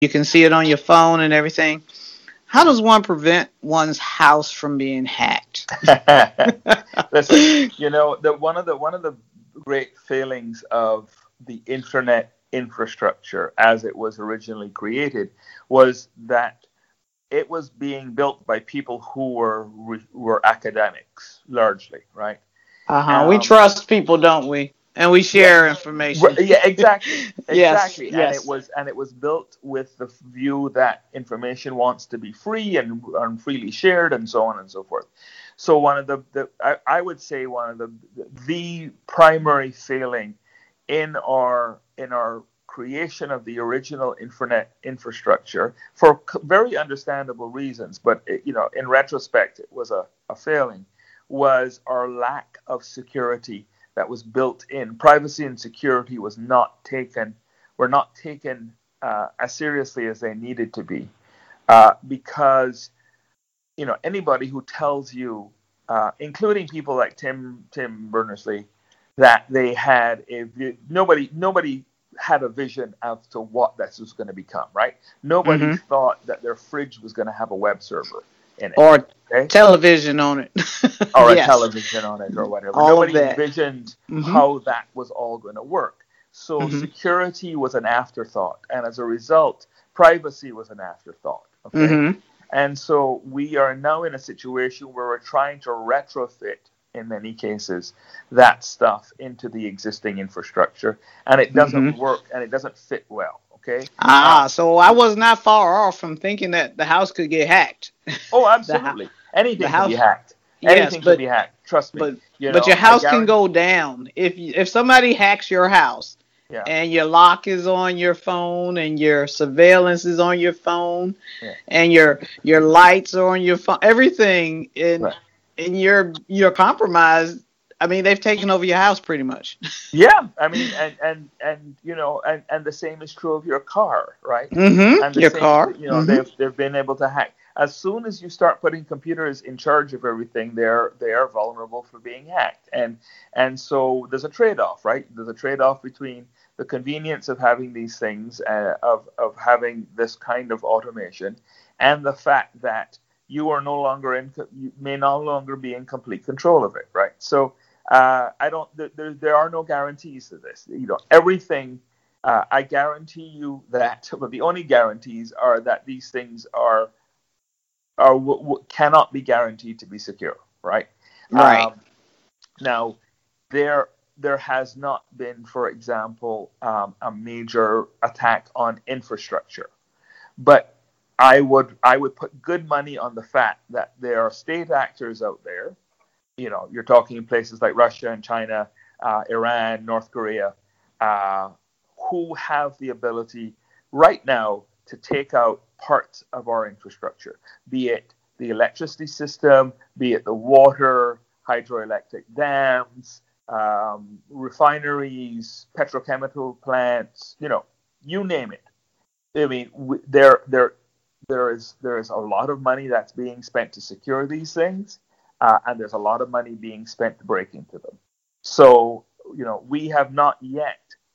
You can see it on your phone and everything. How does one prevent one's house from being hacked? Listen, one of the great failings of the internet infrastructure as it was originally created was that it was being built by people who were academics largely, right? We Um, trust people, don't we? And we yeah, share information. yeah, exactly, Yes, exactly. And it yes. was built with the view that information wants to be free and freely shared and so on and so forth. So one of I would say one of the primary failing in our creation of the original internet infrastructure for very understandable reasons, but in retrospect it was a failing, was our lack of security that was built in. Privacy and security were not taken as seriously as they needed to be, because anybody who tells you, including people like Tim Berners-Lee, that they had nobody had a vision as to what this was going to become, right? Nobody Hmm. thought that their fridge was going to have a web server in it, Or okay? television on it. Or a Yes, television on it or whatever. all of Nobody that. envisioned Hmm. how that was all going to work. So Hmm. security was an afterthought, and as a result, privacy was an afterthought. Okay, Hmm. and so we are now in a situation where we're trying to retrofit, in many cases, that stuff into the existing infrastructure, and it doesn't Hmm. work and it doesn't fit well. Okay. So I was not far off from thinking that the house could get hacked. Oh, The house, absolutely. the Anything can be house, hacked. yes, Anything can but be hacked. Trust me. but but your I house can guarantee. go down if somebody hacks your house Yeah. and your lock is on your phone and your surveillance is on your phone Yeah. and your lights are on your phone, everything in Right. and you're compromised. I mean, they've taken over your house pretty much. Yeah, I mean, and the same is true of your car, right? And the Your same, car. they've been able to hack. As soon as you start putting computers in charge of everything, they are vulnerable for being hacked. And so there's a trade-off, right? There's a trade-off between the convenience of having these things, of having this kind of automation, and the fact that you may no longer be in complete control of it, right? So I don't. There are no guarantees to this. Everything. I guarantee you that. Well, the only guarantees are that these things cannot be guaranteed to be secure, right? Right. Um, Now, there has not been, for example, a major attack on infrastructure, but I would put good money on the fact that there are state actors out there. You're talking places like Russia and China, Iran, North Korea, uh, who have the ability right now to take out parts of our infrastructure, be it the electricity system, be it the water, hydroelectric dams, refineries, petrochemical plants, you name it. I mean, there is a lot of money that's being spent to secure these things, and there's a lot of money being spent to break into them. So we have not yet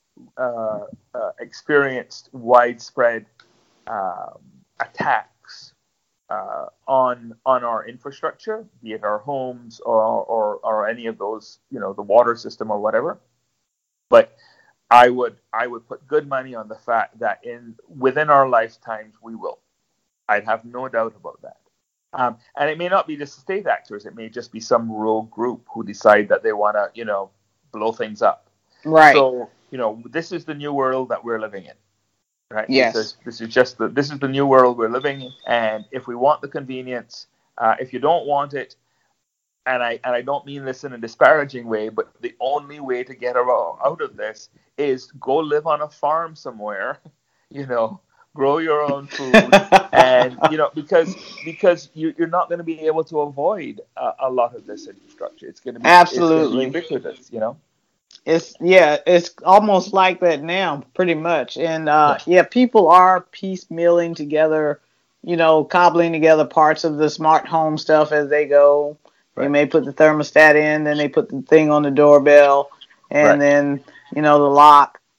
experienced widespread um, attacks on our infrastructure, be it our homes or any of those, the water system or whatever. But I would put good money on the fact that within our lifetimes we will. I'd have no doubt about that. And it may not be just the state actors; it may just be some rogue group who decide that they want to, blow things up. Right. So, this is the new world that we're living in, right? This Yes. is this is just this is the new world we're living in. And if we want the convenience, if you don't want it, and I don't mean this in a disparaging way, but the only way to get out of this is go live on a farm somewhere, you know, grow your own food, and because you're not going to be able to avoid a lot of this infrastructure. It's going to be Absolutely. ubiquitous. It's almost like that now, pretty much. And Yeah, yeah, people are piecemealing together, cobbling together parts of the smart home stuff as they go. They right, may put the thermostat in, then they put the thing on the doorbell, and right, then the lock.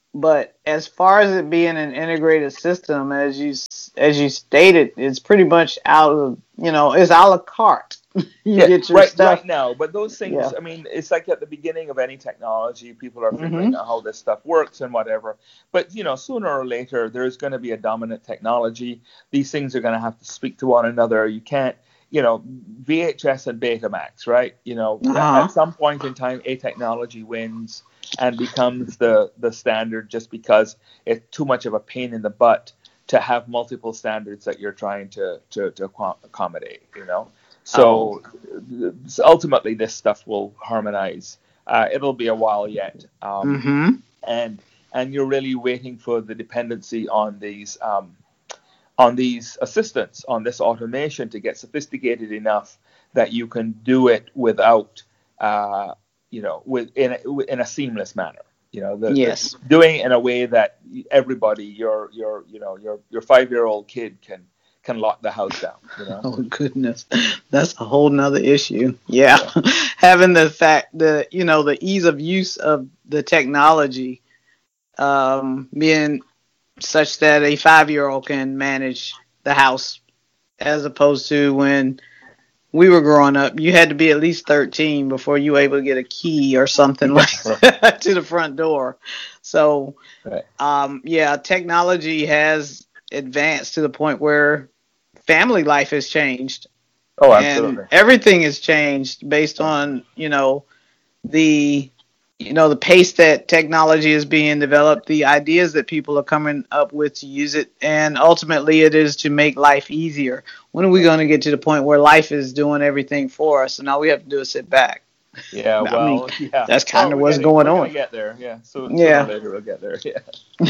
But as far as it being an integrated system, as you stated, it's pretty much out of, it's a la carte. You Yeah, get your right stuff. now. But those things, Yeah. I mean, it's like at the beginning of any technology, people are figuring Mhm. out how this stuff works and whatever. But sooner or later, there's going to be a dominant technology. These things are going to have to speak to one another. You can't, VHS and Betamax, right? Uh-huh. At some point in time, a technology wins and becomes the standard just because it's too much of a pain in the butt to have multiple standards that you're trying to accommodate. Oh. So ultimately, this stuff will harmonize. It'll be a while yet, Mhm. and you're really waiting for the dependency on these assistants, on this automation to get sophisticated enough that you can do it without, in a seamless manner. The Yes. doing it in a way that everybody, your 5-year-old kid can lock the house down. Oh goodness, that's a whole nother issue. Yeah, Yeah. having the ease of use of the technology, being such that a 5-year-old can manage the house, as opposed to when we were growing up, you had to be at least 13 before you were able to get a key or something like Right. that to the front door. So, Right. yeah, technology has advanced to the point where family life has changed Oh, and absolutely. everything has changed based Yeah. on the the pace that technology is being developed, the ideas that people are coming up with to use it, and ultimately it is to make life easier. When are we Right. going to get to the point where life is doing everything for us and all we have to do is sit back? Yeah. I mean, Well. Yeah. that's kind Well, of we're what's getting going we're gonna on. get there. Yeah. So sooner or Yeah. later we'll get there. Yeah.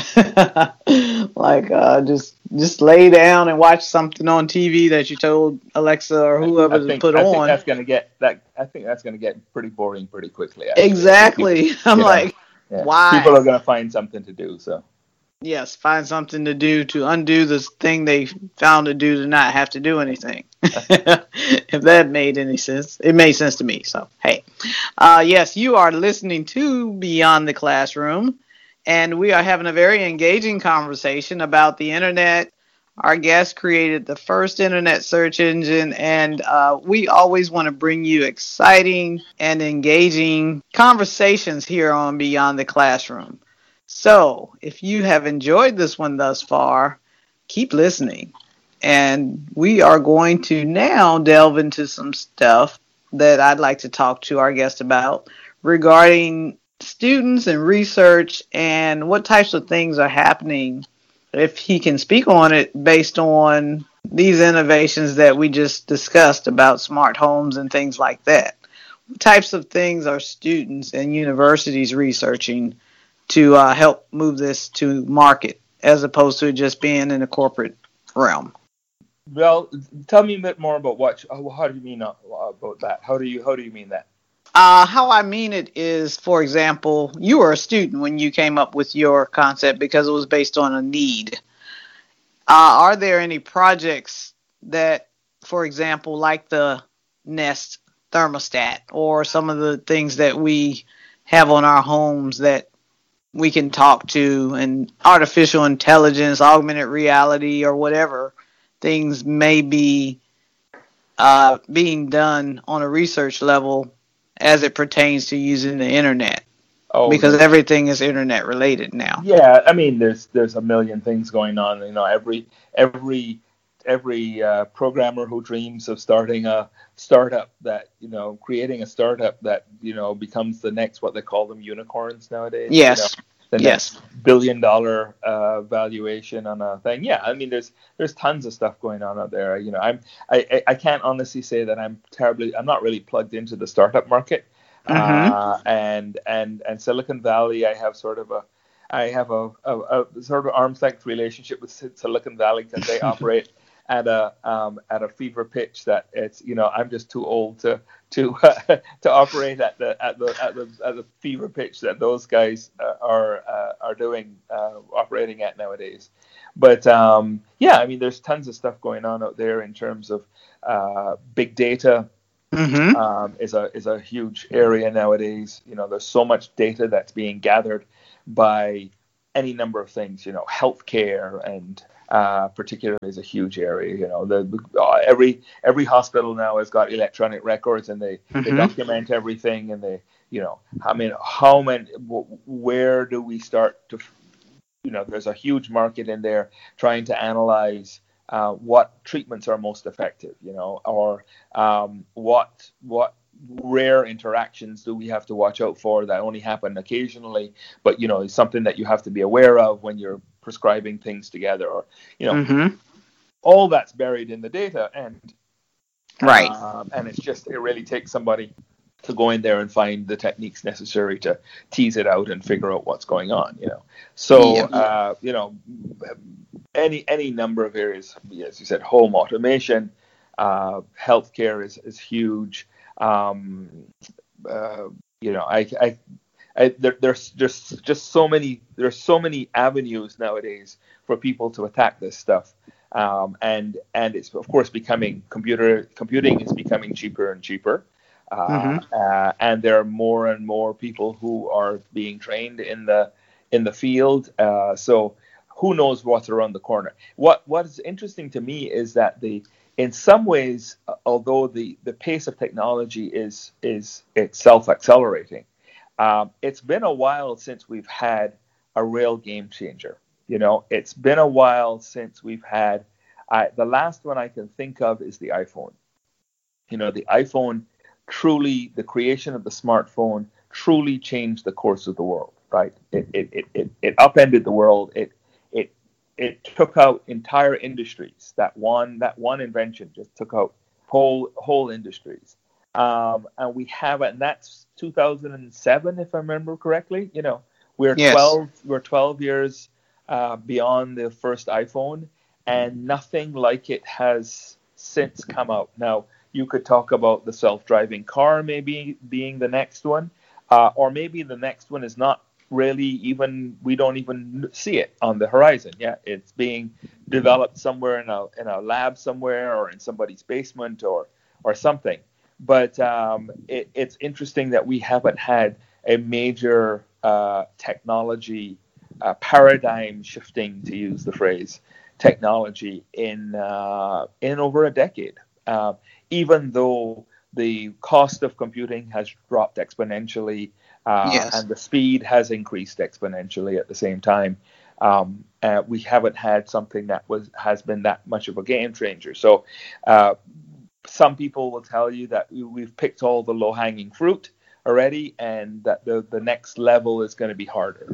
Like just lay down and watch something on TV that you told Alexa or I, whoever I to think put I think on. that's gonna get that. I think that's gonna get pretty boring pretty quickly. Actually, I think people, Exactly. I'm you know, like, yeah, people why? are gonna find something to do. So. Yes, find something to do to undo this thing they found to do to not have to do anything. If that made any sense, it made sense to me. So, hey, yes, you are listening to Beyond the Classroom, and we are having a very engaging conversation about the internet. Our guest created the first internet search engine, and we always want to bring you exciting and engaging conversations here on Beyond the Classroom. So, if you have enjoyed this one thus far, keep listening. And we are going to now delve into some stuff that I'd like to talk to our guest about regarding students and research and what types of things are happening, if he can speak on it based on these innovations that we just discussed about smart homes and things like that. What types of things are students and universities researching to help move this to market as opposed to just being in the corporate realm? Well, tell me a bit more about what. How do you mean about that? How do you mean that? How I mean it is, for example, you were a student when you came up with your concept because it was based on a need. Are there any projects that, for example, like the Nest thermostat or some of the things that we have on our homes that we can talk to, and artificial intelligence, augmented reality, or whatever things may be being done on a research level as it pertains to using the internet? Oh, Because everything is internet related now. yeah. I mean, there's a million things going on. Every programmer who dreams of starting a startup that creating a startup that becomes the next, what they call them, unicorns nowadays. Yes. The Yes. next $1 billion valuation on a thing. Yeah, I mean, there's tons of stuff going on out there. I can't honestly say that I'm not really plugged into the startup market. Mm-hmm. And Silicon Valley, I have a sort of arm's length relationship with Silicon Valley because they operate at a fever pitch that I'm just too old to to operate at the fever pitch that those guys are doing operating at nowadays. But yeah, I mean, there's tons of stuff going on out there in terms of big data. Mm-hmm. Is a huge area nowadays. There's so much data that's being gathered by any number of things. Healthcare and particularly is a huge area. Every hospital now has got electronic records, and they document everything, and they, how many, where do we start to, there's a huge market in there trying to analyze what treatments are most effective, or what rare interactions do we have to watch out for that only happen occasionally, but is something that you have to be aware of when you're prescribing things together, or all that's buried in the data, and right, and it really takes somebody to go in there and find the techniques necessary to tease it out and figure out what's going on. So any number of areas, as you said, home automation, healthcare is huge. There's just so many avenues nowadays for people to attack this stuff, and it's of course computing is becoming cheaper and cheaper, and there are more and more people who are being trained in the field. So who knows what's around the corner? What is interesting to me is that in some ways, although the pace of technology is self-accelerating, it's been a while since we've had a real game changer. It's been a while since we've had, the last one I can think of is the iPhone. The iPhone truly, the creation of the smartphone truly changed the course of the world, right? It upended the world. It took out entire industries. That one invention just took out whole industries. And we have it, and that's 2007, if I remember correctly. We're 12 years beyond the first iPhone, and nothing like it has since come out. Now, you could talk about the self-driving car maybe being the next one, or maybe the next one is not really we don't even see it on the horizon. Yeah, it's being developed somewhere in a lab somewhere, or in somebody's basement, or something. But it's interesting that we haven't had a major technology paradigm shifting, to use the phrase, technology in over a decade. Even though the cost of computing has dropped exponentially, and the speed has increased exponentially at the same time, we haven't had something that has been that much of a game changer. So some people will tell you that we've picked all the low-hanging fruit already, and that the next level is going to be harder.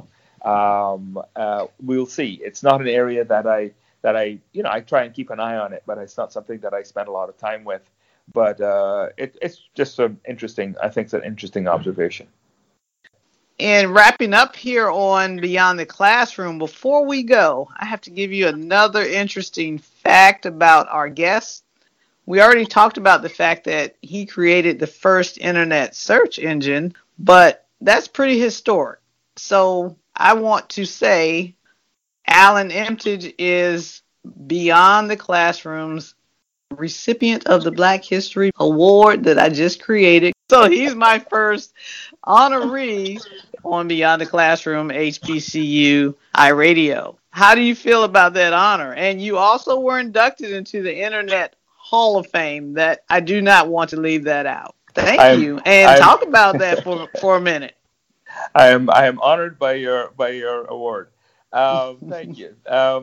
We'll see. It's not an area that I try and keep an eye on it, but it's not something that I spend a lot of time with. But it's just I think it's an interesting observation. And wrapping up here on Beyond the Classroom, before we go, I have to give you another interesting fact about our guest. We already talked about the fact that he created the first internet search engine, but that's pretty historic. So I want to say Alan Emtage is Beyond the Classroom's recipient of the Black History Award that I just created. So he's my first honoree on Beyond the Classroom, HBCU iRadio. How do you feel about that honor? And you also were inducted into the Internet Hall of Fame. That I do not want to leave that out. Thank you. And talk about that for a minute. I am honored by your award. Thank you.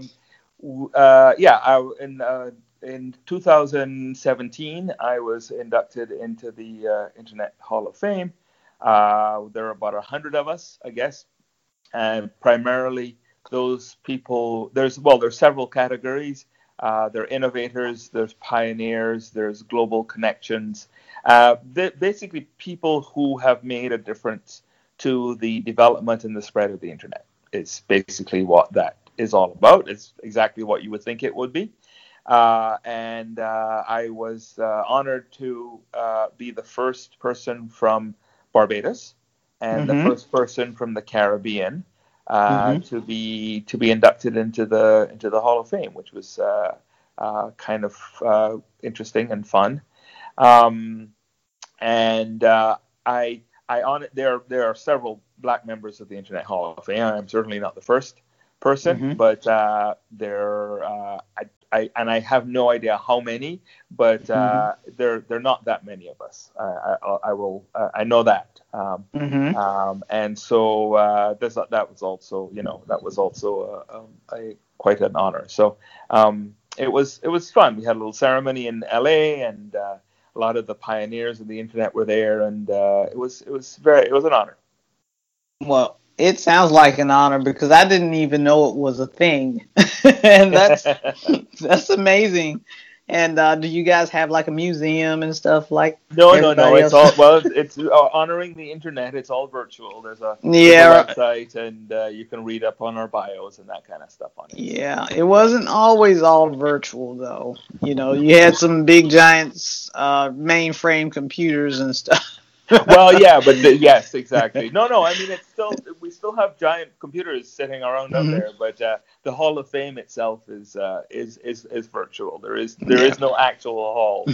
In 2017, I was inducted into the Internet Hall of Fame. There are about 100 of us, I guess, and primarily those people. There's several categories. There are innovators, there's pioneers, there's global connections. Basically, people who have made a difference to the development and the spread of the internet. It's basically what that is all about. It's exactly what you would think it would be. And I was honored to be the first person from Barbados and the first person from the Caribbean to be inducted into the Hall of Fame, which was kind of interesting and fun. And there are several black members of the Internet Hall of Fame. I'm certainly not the first person, Mm-hmm. but I have no idea how many, but they're not that many of us. I know that. And so that was also quite an honor. So it was fun. We had a little ceremony in LA, and a lot of the pioneers of the internet were there, and it was an honor. Well, it sounds like an honor because I didn't even know it was a thing, and that's amazing. And do you guys have like a museum and stuff like No. everybody It's else? it's honoring the internet. It's all virtual. There's a Yeah, website, and you can read up on our bios and that kind of stuff on it. yeah. It wasn't always all virtual though. You know, you had some big giants, mainframe computers and stuff. Well, yeah, but yes, exactly. No. I mean, we still have giant computers sitting around out there, but the Hall of Fame itself is virtual. There is no actual hall.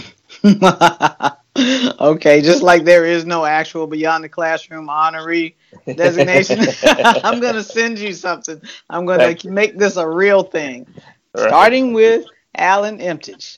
Okay, just like there is no actual Beyond the Classroom honoree designation, I'm going to send you something. I'm going to make this a real thing, starting with Alan Emtage.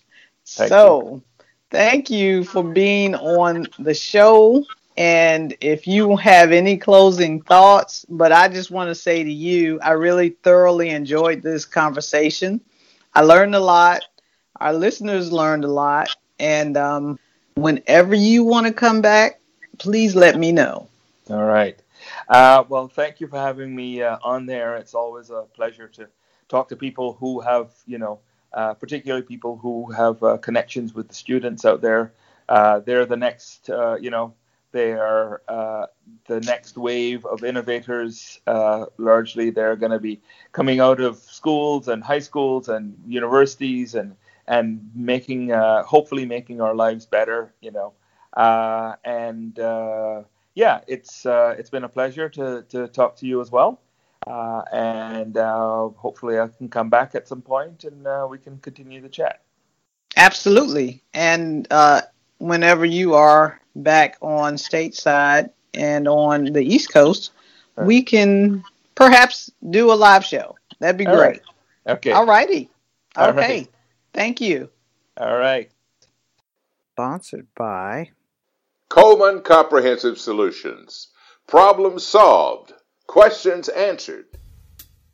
Thank you for being on the show. And if you have any closing thoughts, but I just want to say to you, I really thoroughly enjoyed this conversation. I learned a lot. Our listeners learned a lot. And whenever you want to come back, please let me know. All right. Well, thank you for having me on there. It's always a pleasure to talk to people who have, particularly people who have connections with the students out there. They're the next, they are the next wave of innovators. Largely, they're going to be coming out of schools and high schools and universities and making, hopefully making our lives better, it's been a pleasure to talk to you as well. And hopefully I can come back at some point and we can continue the chat. Absolutely. And whenever you are back on stateside and on the East Coast, we can perhaps do a live show. That'd be great. Right. Okay. All righty. All Okay. right. Thank you. All right. Sponsored by Coleman Comprehensive Solutions. Problems solved. Questions answered.